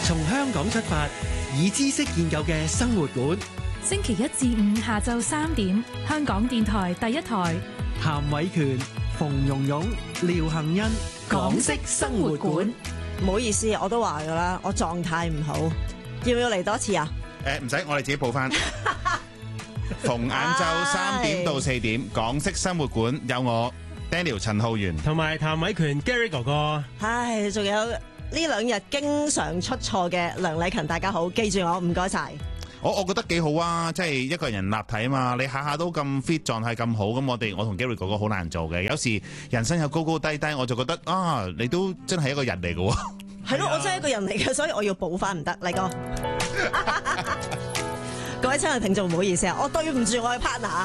從香港出發，以知識研究嘅生活館。 星期一至五下晝3點，香港電台第一台。 譚偉權、馮蓉蓉、廖杏欣，港式生活館。 唔好意思，我都話噶啦，我狀態唔好，要唔要嚟多次啊？ 唔使，我哋自己報翻。逢晏晝3點到4點，港式生活館有我 Daniel 陳浩源同埋譚偉權 Gary 哥哥。 唉，仲有呢2日經常出錯嘅梁禮勤，大家好，記住我，唔該晒。 我覺得幾好啊，即係一個人立體啊嘛，你下下都咁 fit 狀態咁好，咁我同 Gary 哥哥好難做嘅。有時人生有高高低低，我就覺得啊，你都真係一個人嚟嘅喎。 係咯，我真係一個人嚟嘅，所以我要補翻唔得，嚟哥。各位親愛聽眾唔好意思啊，我對唔住我嘅 partner。